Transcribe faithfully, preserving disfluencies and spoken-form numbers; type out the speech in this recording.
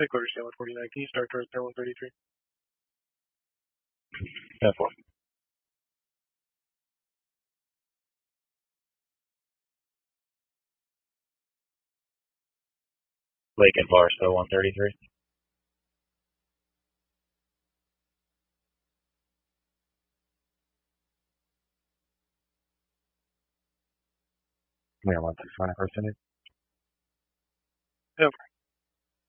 Big quarter scale at forty-nine. Can you start towards pair one thirty-three? ten four. Lake and Barstow, one thirty-three. Yeah, one six one first inning. Yep.